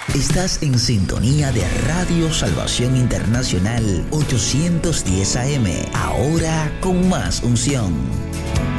Estás en sintonía de Radio Salvación Internacional 810 AM, ahora con más unción.